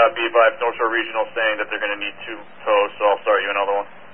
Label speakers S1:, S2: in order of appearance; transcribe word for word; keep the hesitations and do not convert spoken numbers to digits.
S1: uh, B five North Shore Regional saying that they're going to need two tows, so I'll start you another one.